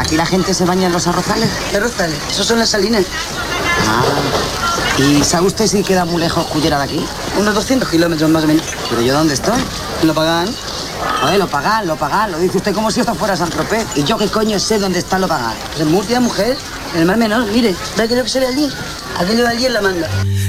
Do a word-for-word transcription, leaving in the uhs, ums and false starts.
¿Aquí la gente se baña en los arrozales? ¿Qué arrozales? Esos son las salinas. Ah. ¿Y sabe usted si queda muy lejos Cullera de aquí? Unos doscientos kilómetros más o menos. ¿Pero yo dónde estoy? ¿Lo pagan? Joder, lo pagan, lo pagan. Lo dice usted como si esto fuera Saint-Tropez. ¿Y yo qué coño sé dónde está lo pagan? Pues en Murcia, mujer. En el Mar Menor, mire. ¿Ve aquello que se ve allí? Aquello de allí en la manga.